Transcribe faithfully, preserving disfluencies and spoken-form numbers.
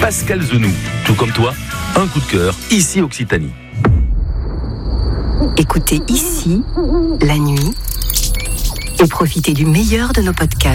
Pascal Zenou, tout comme toi, un coup de cœur, ici Occitanie. Écoutez ici, la nuit, et profitez du meilleur de nos podcasts.